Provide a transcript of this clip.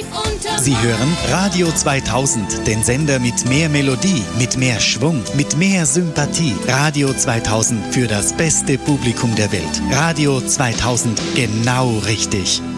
Sie hören Radio 2000, den Sender mit mehr Melodie, mit mehr Schwung, mit mehr Sympathie. Radio 2000 für das beste Publikum der Welt. Radio 2000, genau richtig.